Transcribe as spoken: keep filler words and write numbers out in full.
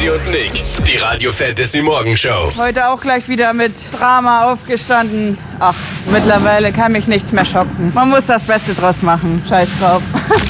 Steffi und Nick, die Radio Fantasy Morgenshow. Heute auch gleich wieder mit Drama aufgestanden. Ach, mittlerweile kann mich nichts mehr schocken. Man muss das Beste draus machen. Scheiß drauf.